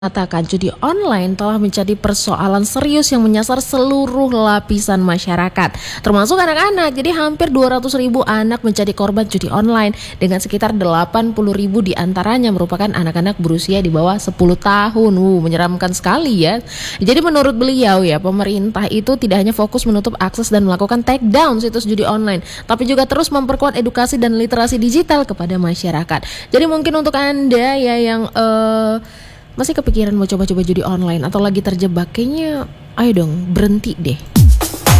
Mengatakan judi online telah menjadi persoalan serius yang menyasar seluruh lapisan masyarakat, termasuk anak-anak. Jadi hampir 200.000 anak menjadi korban judi online dengan sekitar 80.000 diantaranya merupakan anak-anak berusia di bawah 10 tahun. Menyeramkan sekali ya. Jadi menurut beliau ya, pemerintah itu tidak hanya fokus menutup akses dan melakukan take down situs judi online, tapi juga terus memperkuat edukasi dan literasi digital kepada masyarakat. Jadi mungkin untuk Anda ya yang masih kepikiran mau coba-coba judi online atau lagi terjebak, kayaknya ayo dong berhenti deh.